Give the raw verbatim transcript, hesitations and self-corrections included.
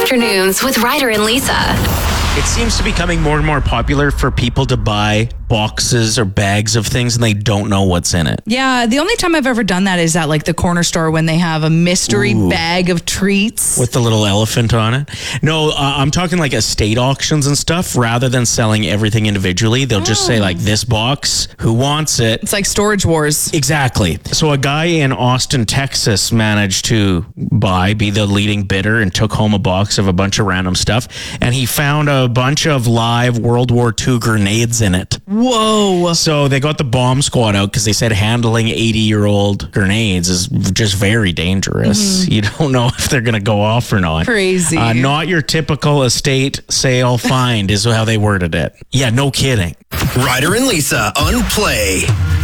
Afternoons with Ryder and Lisa. It seems to be becoming more and more popular for people to buy boxes or bags of things and they don't know what's in it. Yeah, the only time I've ever done that is at like the corner store when they have a mystery Ooh. bag of treats. With the little elephant on it. No, uh, I'm talking like estate auctions and stuff. Rather than selling everything individually, they'll just say like, this box, who wants it? It's like Storage Wars. Exactly. So a guy in Austin, Texas managed to buy, be the leading bidder, and took home a box of a bunch of random stuff. And he found a bunch of live World War Two grenades in it. Whoa. So they got the bomb squad out because they said handling eighty-year-old grenades is just very dangerous. Mm-hmm. You don't know if they're going to go off or not. Crazy. Uh, not your typical estate sale find is how they worded it. Yeah, no kidding. Ryder and Lisa on Play.